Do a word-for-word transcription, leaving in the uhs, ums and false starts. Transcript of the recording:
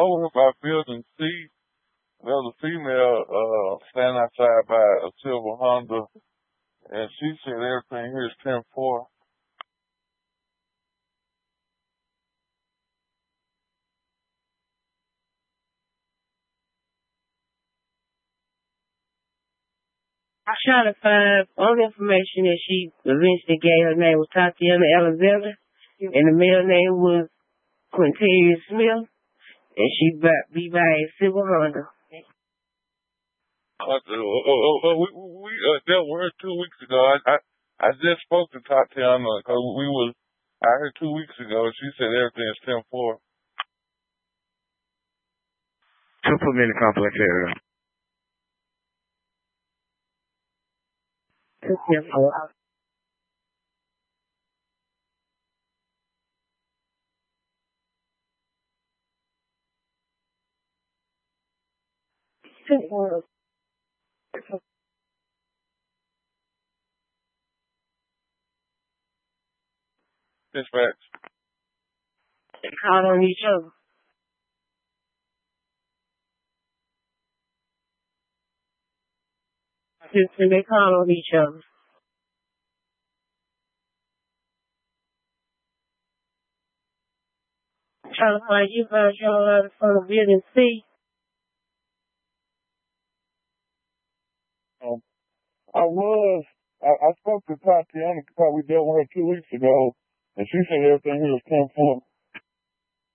over here by Building C, there was a female uh, standing outside by a silver Honda, and she said everything here is ten four. I tried to find all the information that she eventually gave. Her name was Tatiana Alexander, and the male name was Quinteria Smith, and she be by a silver Honda. Uh, uh, uh, uh, we we uh, dealt with her two weeks ago. I I, I just spoke to Tatiana because we was I heard two weeks ago. She said everything is ten four. Two put me in the complex area. ten four. ten four. Dispatch. They called on each other. And they called on each other. Trying to find you guys y'all from the Building C. Um, I was. I, I spoke to Tatiana because we dealt with her two weeks ago, and she said everything here was ten four.